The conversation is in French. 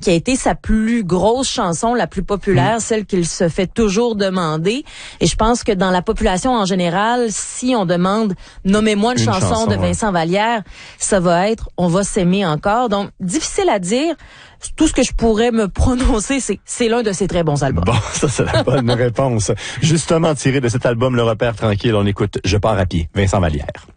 qui a été sa plus grosse chanson, la plus populaire, celle qu'il se fait toujours demander. Et je pense que dans la population en général, si on demande « Nommez-moi une chanson de Vincent Vallière », ça va être « On va s'aimer encore ». Donc, difficile à dire. Tout ce que je pourrais me prononcer, c'est l'un de ses très bons albums. Bon, ça c'est la bonne réponse. Justement, tiré de cet album Le Repère tranquille, on écoute « Je pars à pied », Vincent Vallière.